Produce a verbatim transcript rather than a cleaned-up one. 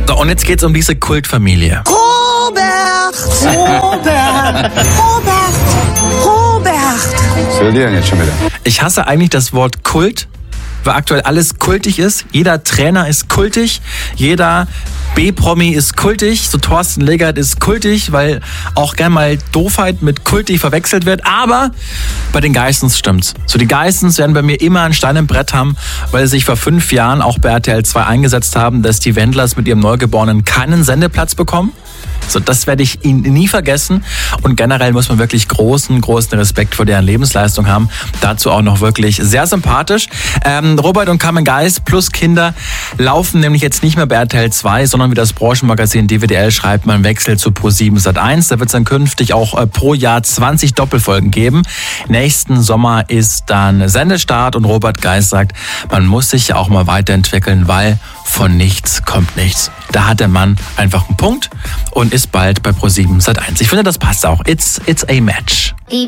So, und jetzt geht's um diese Kultfamilie. Robert! Robert! Robert! Robert! Was will die denn jetzt schon wieder? Ich hasse eigentlich das Wort Kult, weil aktuell alles kultig ist. Jeder Trainer ist kultig, jeder B-Promi ist kultig, so Thorsten Legert ist kultig, weil auch gern mal Doofheit mit kultig verwechselt wird. Aber bei den Geissens stimmt's. So, die Geissens werden bei mir immer einen Stein im Brett haben, weil sie sich vor fünf Jahren auch bei R T L zwei eingesetzt haben, dass die Wendlers mit ihrem Neugeborenen keinen Sendeplatz bekommen. So, das werde ich ihnen nie vergessen. Und generell muss man wirklich großen, großen Respekt vor deren Lebensleistung haben. Dazu auch noch wirklich sehr sympathisch. Ähm, Robert und Carmen Geiss plus Kinder laufen nämlich jetzt nicht mehr bei R T L zwei, sondern wie das Branchenmagazin D W D L schreibt, man wechselt zu ProSieben Sat eins. Da wird es dann künftig auch äh, pro Jahr zwanzig Doppelfolgen geben. Nächsten Sommer ist dann Sendestart und Robert Geiss sagt, man muss sich ja auch mal weiterentwickeln, weil von nichts kommt nichts. Da hat der Mann einfach einen Punkt und ist bald bei ProSieben Sat eins. Ich finde, das passt auch. It's, it's a match.